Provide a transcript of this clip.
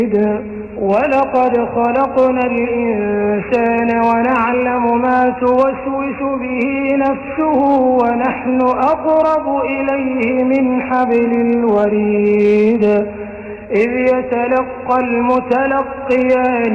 ولقد خلقنا الإنسان ونعلم ما توسوس به نفسه ونحن أقرب إليه من حبل الوريد إذ يتلقى المتلقيان